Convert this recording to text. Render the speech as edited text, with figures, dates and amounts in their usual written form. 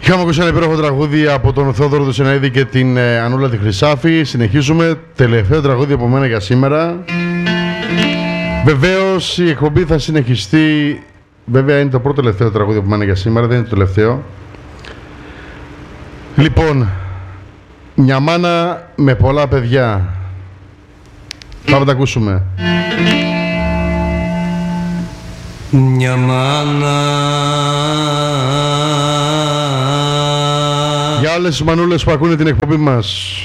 Είχαμε ακούσει ένα υπέροχο τραγούδι από τον Θεόδωρο του Σεναίδη και την Ανούλα τη Χρυσάφη. Συνεχίζουμε. Τελευταίο τραγούδι από μένα για σήμερα. Βεβαίως η εκπομπή θα συνεχιστεί. Βέβαια είναι το πρώτο τελευταίο τραγούδι από μένα για σήμερα, δεν είναι το τελευταίο. Λοιπόν, μια μάνα με πολλά παιδιά. Πάμε να τα ακούσουμε. Μια μάνα. Για όλες τις μανούλες που ακούνε την εκπομπή μας.